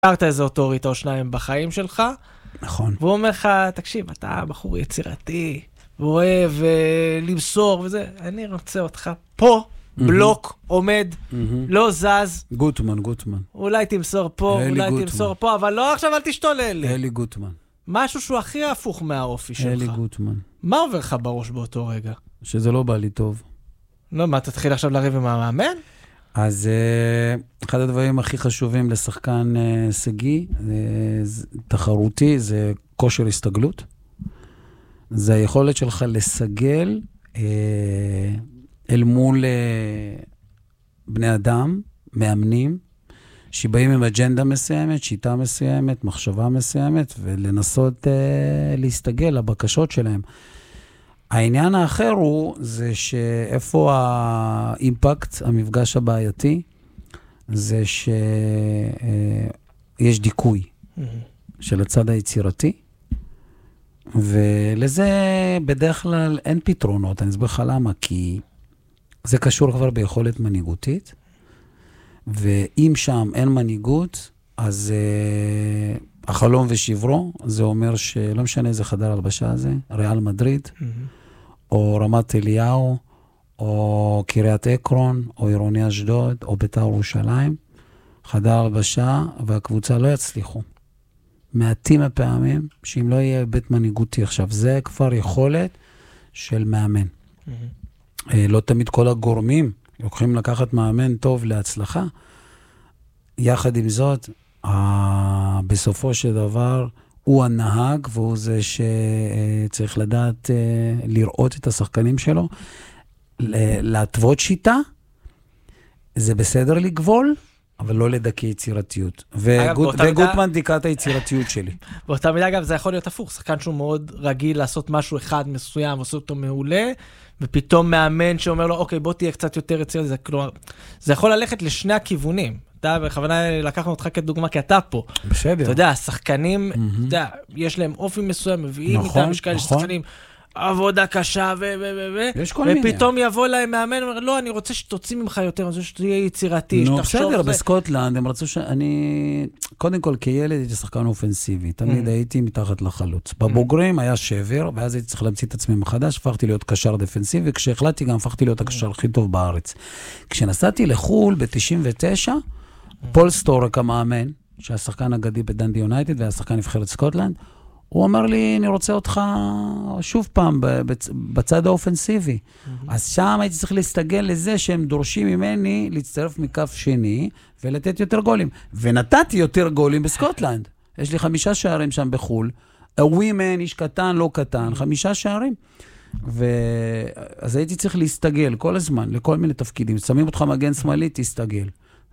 הכרת איזה אוטוריטה או שניים בחיים שלך, נכון. והוא אומר לך, תקשיב, אתה בחור יצירתי, ואוהב למסור וזה, אני רוצה אותך פה, בלוק, עומד, לא זז. גוטמן. אולי תמסור פה, אולי תמסור פה, אבל לא עכשיו אל תשתול אלי. אלי גוטמן. משהו שהוא הכי הפוך מהאופי שלך. אלי גוטמן. מה עובר לך בראש באותו רגע? שזה לא בא לי טוב. לא, מה, תתחיל עכשיו לריב עם המאמן? אז אחד הדברים הכי חשובים לשחקן סגי, תחרותי, זה כושר הסתגלות. זה היכולת שלך לסגל אל מול בני אדם, מאמנים, שבאים עם אג'נדה מסוימת, שיטה מסוימת, מחשבה מסוימת, ולנסות להסתגל לבקשות שלהם. העניין האחר הוא, זה שאיפה האימפקט, המפגש הבעייתי, זה שיש דיכוי של הצד היצירתי, ולזה בדרך כלל אין פתרונות. אני אסביר לך למה, כי זה קשור כבר ביכולת מנהיגותית, ואם שם אין מנהיגות, אז החלום ושברו, זה אומר שלא משנה איזה חדר הלבשה הזה, ריאל מדריד, או רמת אליהו, או קריית עקרון, או עירוני אשדוד, או בית"ר ירושלים, חדר הלבשה, והקבוצה לא יצליחו. מעטים הפעמים, שאם לא יהיה בית מנהיגותי עכשיו, זה כבר יכולת של מאמן. לא תמיד כל הגורמים לוקחים לקחת מאמן טוב להצלחה. יחד עם זאת, בסופו של דבר, הוא הנהג, והוא זה שצריך לדעת לראות את השחקנים שלו, להתוות שיטה, זה בסדר לגבול, אבל לא לדכא יצירתיות. וגוטמן דיקה את היצירתיות שלי. באותה מידה, אגב, זה יכול להיות הפוך. שחקן שהוא מאוד רגיל לעשות משהו אחד מסוים, עושה אותו מעולה, ופתאום מאמן שאומר לו, אוקיי, בוא תהיה קצת יותר יצירתי. זה יכול ללכת לשני הכיוונים. אתה, בכוונה לקחנו אותך כדוגמה, כי אתה פה. בסדר. אתה יודע, השחקנים, אתה יודע, יש להם אופי מסוים, מביאים איתם, יש כאלה שחקנים, עבודה קשה ופתאום יבוא להם מאמן, אומר, לא, אני רוצה שתוציא ממך יותר, אני רוצה שתהיה יצירתי, שתחשוב. בסדר, בסקוטלנד, הם רצו שאני, קודם כל, כילד הייתי שחקן אופנסיבי, תמיד הייתי מתחת לחלוץ. בבוגרים היה שבר, ואז הייתי צריך להמציא את עצמי מחדש, הפכתי להיות קשר דפנסיבי, וכשהחלטתי גם הפכתי להיות הקשר הכי טוב בארץ. כשנסעתי לחול ב-99, פול סטורק המאמן, שהשחקן אגדי בדנדי יונייטד, והשחקן נבחרת סקוטלנד, הוא אמר לי, אני רוצה אותך שוב פעם בצד האופנסיבי. אז שם הייתי צריך להסתגל לזה שהם דורשים ממני להצטרף מכף שני ולתת יותר גולים. ונתתי יותר גולים בסקוטלנד. יש לי 5 שערים שם בחול. ווימן, איש קטן, לא קטן, 5 שערים. אז הייתי צריך להסתגל כל הזמן לכל מיני תפקידים. שמים אותך מגן שמאלי, תסתגל.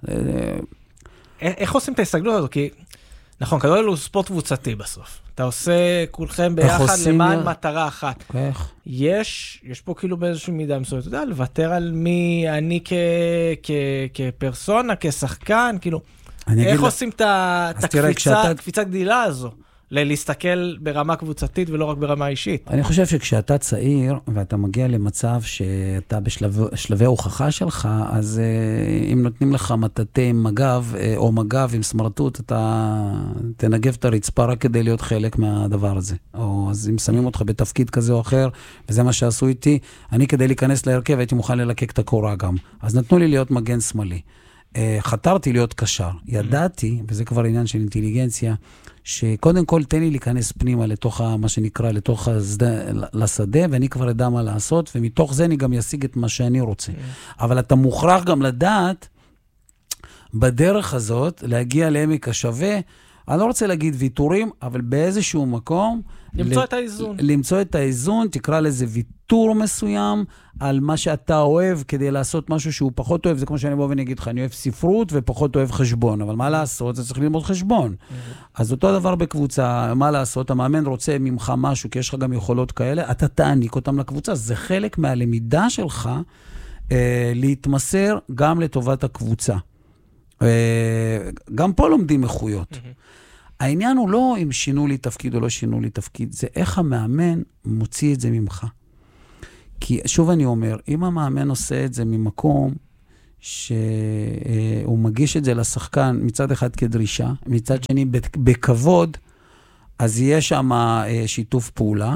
איך עושים את ההסתגלות הזו? כי נכון, כדורגל הוא ספורט קבוצתי בסוף. אתה עושה כולכם ביחד למען מטרה אחת. יש פה כאילו באיזושהי מידה מסוימת, אתה יודע, לוותר על מי אני כפרסונה, כשחקן, כאילו, איך עושים את הקפיצה גדילה הזו? להסתכל ברמה קבוצתית ולא רק ברמה אישית. אני חושב שכשאתה צעיר ואתה מגיע למצב שאתה בשלבי הוכחה שלך, אז אם נותנים לך מטאטא עם מגב או מגב עם סמרטוט, אתה תנגב את הרצפה רק כדי להיות חלק מהדבר הזה. או אז אם שמים אותך בתפקיד כזה או אחר, וזה מה שעשו איתי, אני כדי להיכנס להרכב הייתי מוכן ללקק את הקורה גם. אז נתנו לי להיות מגן שמאלי. חתרתי להיות קשר. ידעתי, וזה כבר עניין של אינטליגנציה, שקודם כל תן לי להיכנס פנימה לתוך מה שנקרא, לתוך לשדה, ואני כבר אדע מה לעשות, ומתוך זה אני גם אשיג את מה שאני רוצה. אבל אתה מוכרח גם לדעת, בדרך הזאת, להגיע לעמק השווה, אני לא רוצה להגיד ויתורים, אבל באיזשהו מקום, למצוא את האיזון. למצוא את האיזון, תקרא לזה ויתור מסוים, על מה שאתה אוהב, כדי לעשות משהו שהוא פחות אוהב, זה כמו שאני בוא ואני אגיד לך, אני אוהב ספרות ופחות אוהב חשבון, אבל מה לעשות? זה צריך ללמוד חשבון. אז אותו דבר בקבוצה, מה לעשות? המאמן רוצה ממך משהו, כי יש לך גם יכולות כאלה, אתה תעניק אותם לקבוצה. זה חלק מהלמידה שלך, להתמסר גם לטובת הקבוצה. גם פה לומדים איכויות. העניין הוא לא אם שינו לי תפקיד או לא שינו לי תפקיד, זה איך המאמן מוציא את זה ממך. כי שוב אני אומר, אם המאמן עושה את זה ממקום שהוא מגיש את זה לשחקן מצד אחד כדרישה, מצד שני בכבוד, אז יהיה שם שיתוף פעולה,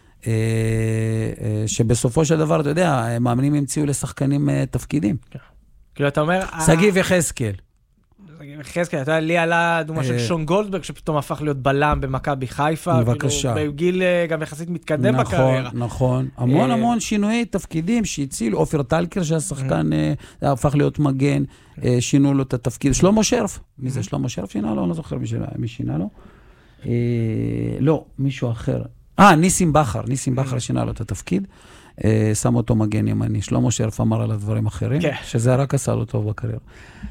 שבסופו של דבר, אתה יודע, מאמנים המציאו לשחקנים תפקידים. כאילו אתה אומר... סגיב יחזקאל. יחזקאל, אתה יודע, לי עלה דוגמה של שון גולדברג, שפתאום הפך להיות בלם במכבי חיפה. בבקשה. בגיל גם יחסית מתקדם בקריירה. נכון. המון שינויי תפקידים שהצילו. אופיר טלקר, שהשחקן הפך להיות מגן, שינו לו את התפקיד. שלמה שרף. מי זה שלמה שרף שינה לו? אני לא זוכר מי שינה לו. לא, מישהו אחר. ניסים בחר שינה לו את התפקיד. שם אותו מגן ימני. שלמה שרף אמר על הדברים אחרים, שזה רק עשה לו טוב בקריירה.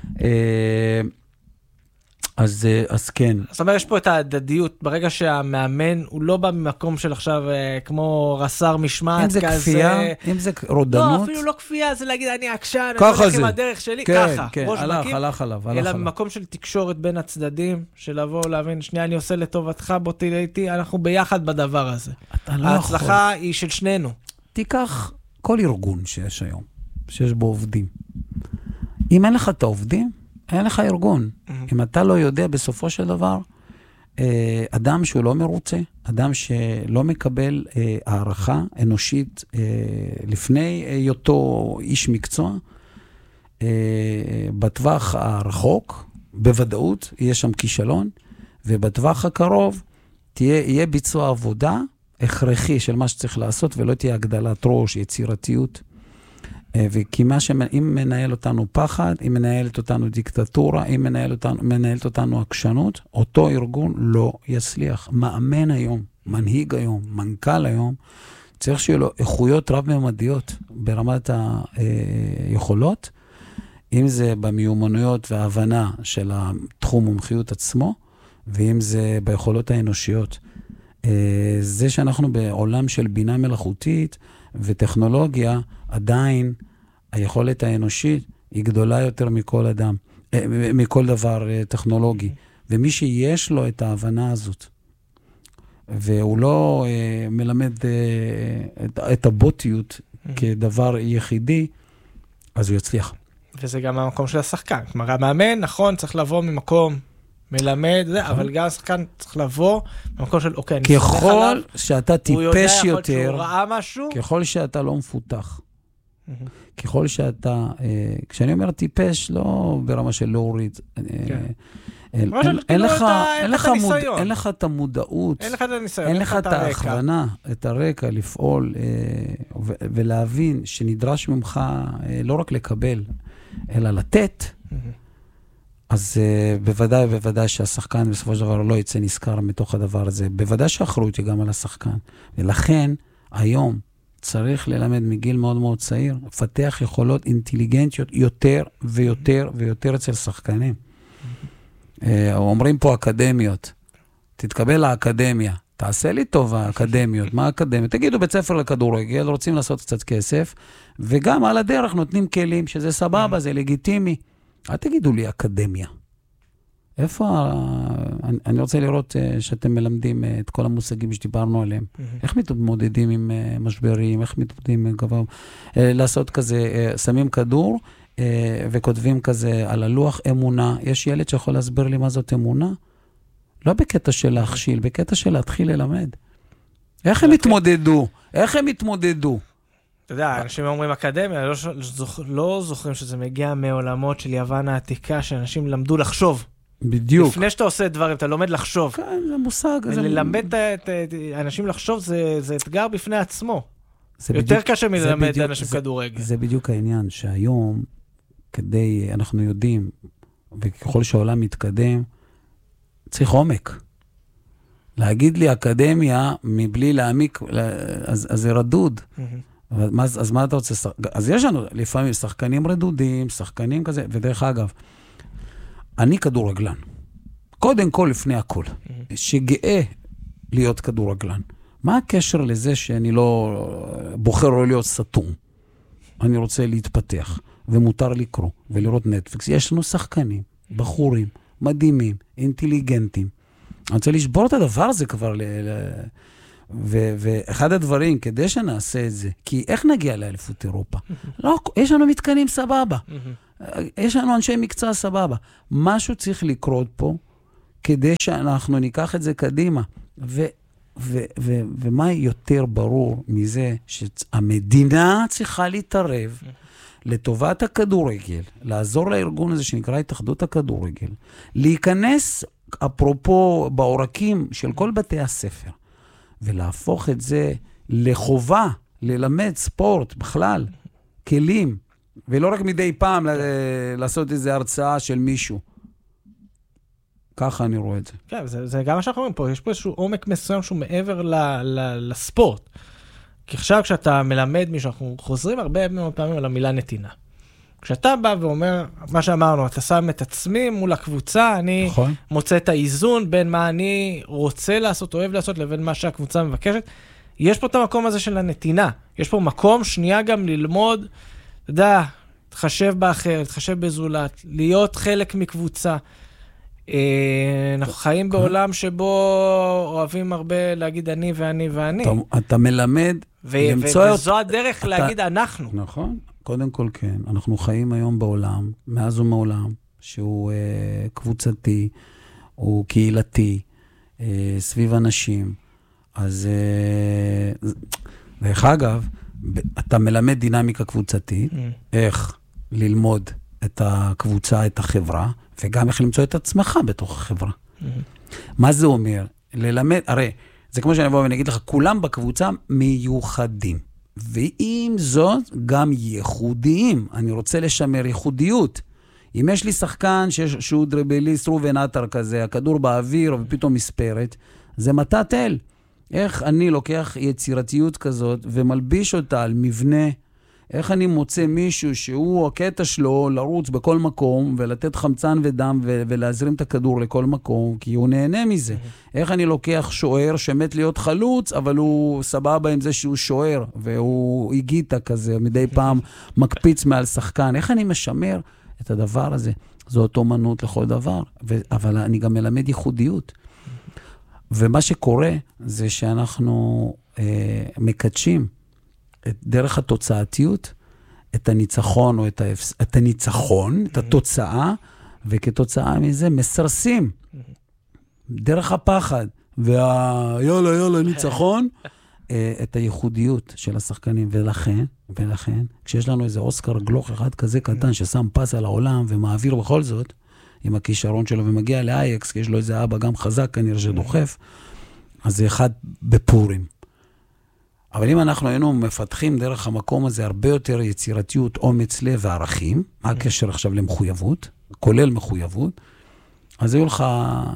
אז כן. זאת אומרת, יש פה את ההדדיות, ברגע שהמאמן הוא לא בא ממקום של עכשיו, כמו רס"ר משמעת, אם זה כפייה, אם זה רודנות. לא, אפילו לא כפייה, זה להגיד, אני עקשן, ככה אני זה. עם הדרך שלי, כן, ככה. כן, הלך עליו. אלא ממקום של תקשורת בין הצדדים, של לבוא להבין, שנייה, אני עושה לטובתך, בוא תראה איתי, אנחנו ביחד בדבר הזה. ההצלחה היא של שנינו. תיקח כל ארגון שיש היום, שיש בו עובדים. אם אין לך את העובדים, אין לך ארגון. אם אתה לא יודע בסופו של דבר, אדם שהוא לא מרוצה, אדם שלא מקבל הערכה אנושית לפני היותו איש מקצוע, בטווח הרחוק, בוודאות, יהיה שם כישלון, ובטווח הקרוב יהיה ביצוע עבודה הכרחי של מה שצריך לעשות, ולא תהיה הגדלת ראש, יצירתיות. וכי אם מנהל אותנו פחד, אם מנהלת אותנו דיקטטורה, אם מנהלת אותנו עקשנות, אותו ארגון לא יצליח. מאמן היום, מנהיג היום, מנכ"ל היום, צריך שיהיו לו איכויות רב-ממדיות ברמת היכולות, אם זה במיומנויות וההבנה של התחום מומחיות עצמו, ואם זה ביכולות האנושיות. זה שאנחנו בעולם של בינה מלאכותית וטכנולוגיה, עדיין היכולת האנושית היא גדולה יותר מכל אדם, מכל דבר טכנולוגי. ומי שיש לו את ההבנה הזאת, והוא לא מלמד את הבוטיות כדבר יחידי, אז הוא יצליח. וזה גם המקום של השחקן. כלומר, המאמן, נכון, צריך לבוא ממקום מלמד, אבל גם השחקן צריך לבוא במקום של, אוקיי, אני סומך עליו. ככל שאתה טיפש יותר, שהוא ראה משהו, ככל שאתה לא מפותח, ככל שאתה, כשאני אומר טיפש, לא ברמה של להוריד, אין לך את המודעות, אין לך את ההכוונה, את הרקע לפעול ולהבין שנדרש ממך לא רק לקבל, אלא לתת, אז בוודאי שהשחקן בסופו של דבר לא יצא נזכר מתוך הדבר הזה. בוודאי שהאחריות היא גם על השחקן. ולכן היום צריך ללמד מגיל מאוד מאוד צעיר, לפתח יכולות אינטליגנטיות יותר ויותר ויותר אצל שחקנים. אומרים פה אקדמיות, תתקבל לאקדמיה, תעשה לי טוב האקדמיות, מה האקדמיה? תגידו בית ספר לכדורגל, רוצים לעשות קצת כסף, וגם על הדרך נותנים כלים, שזה סבבה, זה לגיטימי. אל תגידו לי אקדמיה. איפה, אני רוצה לראות שאתם מלמדים את כל המושגים שדיברנו עליהם. איך מתמודדים עם משברים, איך מתמודדים עם גבר, לעשות כזה, שמים כדור וכותבים כזה על הלוח אמונה. יש ילד שיכול להסביר לי מה זאת אמונה? לא בקטע של להכשיל, בקטע של להתחיל ללמד. איך הם התמודדו? איך הם התמודדו? אתה יודע, אנשים אומרים אקדמיה, לא זוכרים שזה מגיע מעולמות של יוון העתיקה, שאנשים למדו לחשוב. בדיוק. לפני שאתה עושה דברים, אתה לומד לחשוב. כן, זה מושג. וללמד את אנשים לחשוב, זה אתגר בפני עצמו. יותר קשה מללמד אנשים כדורגל. זה בדיוק העניין, שהיום, אנחנו יודעים, וככל שהעולם מתקדם, צריך עומק. להגיד לי אקדמיה, מבלי להעמיק, אז זה רדוד. אז מה אתה רוצה? אז יש לנו לפעמים שחקנים רדודים, שחקנים כזה, ודרך אגב, אני כדורגלן. קודם כל, לפני הכל. שגאה להיות כדורגלן. מה הקשר לזה שאני לא בוחר לא להיות סתום? אני רוצה להתפתח, ומותר לקרוא, ולראות נטפליקס. יש לנו שחקנים, בחורים, מדהימים, אינטליגנטים. אני רוצה לשבור את הדבר הזה כבר ואחד הדברים, כדי שנעשה את זה, כי איך נגיע לאליפות אירופה? לא, יש לנו מתקנים סבבה. יש לנו אנשי מקצוע סבבה. משהו צריך לקרות פה, כדי שאנחנו ניקח את זה קדימה. ומה יותר ברור מזה שהמדינה צריכה להתערב לטובת הכדורגל, לעזור לארגון הזה שנקרא התאחדות הכדורגל, להיכנס אפרופו בעורקים של כל בתי הספר, ולהפוך את זה לחובה, ללמד ספורט בכלל, כלים, ולא רק מדי פעם לעשות איזו הרצאה של מישהו. ככה אני רואה את זה. כן, זה גם מה שאנחנו רואים פה, יש פה איזשהו עומק מסוים שהוא מעבר לספורט. כי עכשיו כשאתה מלמד מישהו, אנחנו חוזרים הרבה מאוד פעמים על המילה נתינה. כשאתה בא ואומר, מה שאמרנו, אתה שם את עצמי מול הקבוצה, אני מוצא את האיזון בין מה אני רוצה לעשות, אוהב לעשות, לבין מה שהקבוצה מבקשת. יש פה את המקום הזה של הנתינה. יש פה מקום שנייה גם ללמוד, אתה יודע, תחשב באחר, תחשב בזולת, להיות חלק מקבוצה. אנחנו חיים בעולם שבו אוהבים הרבה להגיד אני ואני ואני. אתה מלמד למצוא... וזו הדרך להגיד אנחנו. נכון, קודם כל כן. אנחנו חיים היום בעולם, מאז ומעולם, שהוא קבוצתי, הוא קהילתי, סביב אנשים. אז דרך אגב, אתה מלמד דינמיקה קבוצתית, איך ללמוד את הקבוצה, את החברה, וגם איך למצוא את עצמך בתוך החברה. מה זה אומר? ללמד, הרי, זה כמו שאני אבוא ואני אגיד לך, כולם בקבוצה מיוחדים. ועם זאת, גם ייחודיים. אני רוצה לשמר ייחודיות. אם יש לי שחקן שהוא דריבליסט, רובן עטר כזה, הכדור באוויר ופתאום מספרת, זה מתת אל. איך אני לוקח יצירתיות כזאת ומלביש אותה על מבנה, איך אני מוצא מישהו שהוא הקטע שלו לרוץ בכל מקום ולתת חמצן ודם ולהזרים את הכדור לכל מקום, כי הוא נהנה מזה. איך אני לוקח שוער שמת להיות חלוץ, אבל הוא סבבה עם זה שהוא שוער, והוא הגיטה כזה, מדי פעם מקפיץ מעל שחקן. איך אני משמר את הדבר הזה? זאת אומנות לכל דבר, אבל אני גם מלמד ייחודיות. ומה שקורה זה שאנחנו מקדשים את דרך התוצאתיות, את הניצחון או את הניצחון, את התוצאה, וכתוצאה מזה מסרסים דרך הפחד, יאללה, ניצחון, את הייחודיות של השחקנים. ולכן, כשיש לנו איזה אוסקר גלוך אחד כזה קטן, ששם פס על העולם ומעביר בכל זאת, עם הכישרון שלו ומגיע לאייקס, כי יש לו איזה אבא גם חזק כנראה שדוחף, אז זה אחד בפורים. אבל אם אנחנו היינו מפתחים דרך המקום הזה הרבה יותר יצירתיות, אומץ לב וערכים, מה הקשר עכשיו למחויבות, כולל מחויבות, אז היו לך,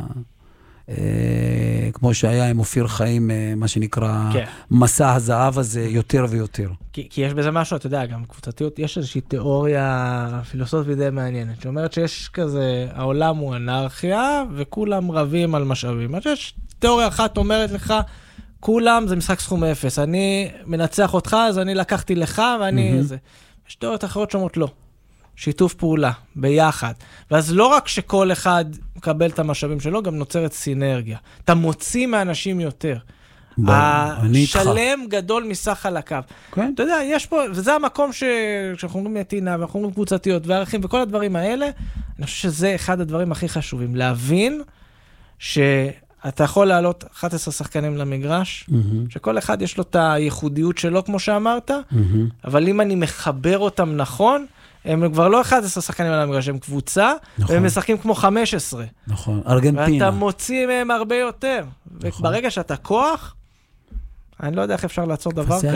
כמו שהיה עם אופיר חיים, מה שנקרא, מסע הזהב הזה יותר ויותר. כי יש בזה משהו, אתה יודע, גם קבוצתיות, יש איזושהי תיאוריה פילוסופית די מעניינת, שאומרת שיש כזה, העולם הוא אנרכיה, וכולם רבים על משאבים. אז יש תיאוריה אחת אומרת לך, כולם זה משחק סכום אפס. אני מנצח אותך, אז אני לקחתי לך, ואני זה. יש תיאוריות אחרות שאומרות לא. שיתוף פעולה, ביחד. ואז לא רק שכל אחד מקבל את המשאבים שלו, גם נוצרת סינרגיה. אתה מוציא מאנשים יותר. השלם גדול מסך חלקיו. אתה יודע, יש פה, וזה המקום שאנחנו אומרים נתינה, ואנחנו אומרים קבוצתיות, וערכים, וכל הדברים האלה, אני חושב שזה אחד הדברים הכי חשובים. להבין אתה יכול להעלות 11 שחקנים למגרש, שכל אחד יש לו את הייחודיות שלו, כמו שאמרת, אבל אם אני מחבר אותם נכון, הם כבר לא 11 שחקנים על המגרש, הם קבוצה, והם משחקים כמו 15. נכון, ארגנטינה. ואתה מוציא מהם הרבה יותר. וברגע שאתה כוח, אני לא יודע איך אפשר לעצור דבר כזה.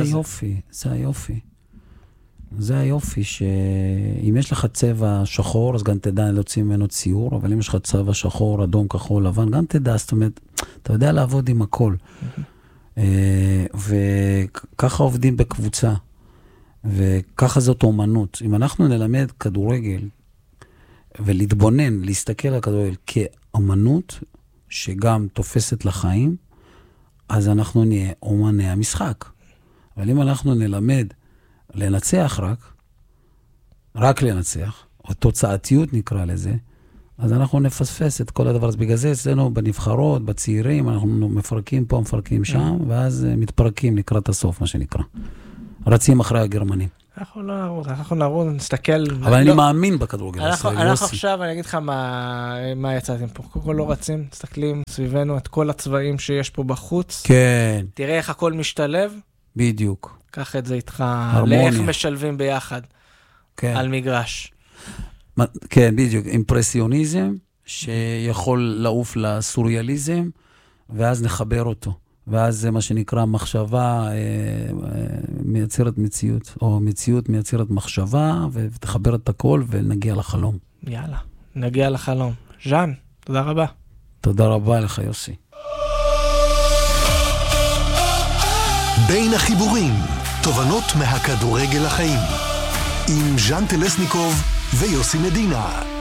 זה היופי, שאם יש לך צבע שחור, אז גם תדע להוציא ממנו ציור, אבל אם יש לך צבע שחור, אדום, כחול, לבן, גם תדע, זאת אומרת, אתה יודע לעבוד עם הכל. וככה עובדים בקבוצה, וככה זאת אומנות. אם אנחנו נלמד כדורגל, ולהתבונן, להסתכל על כדורגל כאומנות, שגם תופסת לחיים, אז אנחנו נהיה אומני המשחק. אבל אם אנחנו נלמד לנצח רק לנצח, או תוצאתיות נקרא לזה, אז אנחנו נפספס את כל הדבר. אז בגלל זה אצלנו בנבחרות, בצעירים, אנחנו מפרקים פה, מפרקים שם, ואז מתפרקים לקראת הסוף, מה שנקרא. רצים אחרי הגרמנים. אנחנו נרוץ, נסתכל. אבל אני מאמין בכדורגל הישראלי, יוסי. אנחנו עכשיו, אני אגיד לך מה יצאתם פה. קודם כל לא רצים, מסתכלים סביבנו את כל הצבעים שיש פה בחוץ. כן. תראה איך הכל משתלב. בדיוק. קח את זה איתך, הרמוניה. לאיך משלבים ביחד על מגרש. כן, בדיוק. אימפרסיוניזם, שיכול לעוף לסוריאליזם, ואז נחבר אותו. ואז זה מה שנקרא מחשבה מייצרת מציאות, או מציאות מייצרת מחשבה, ותחבר את הכל ונגיע לחלום. יאללה, נגיע לחלום. ז'אן, תודה רבה. תודה רבה לך, יוסי. בין החיבורים, תובנות מהכדורגל לחיים. עם ז'אן טלסניקוב ויוסי מדינה.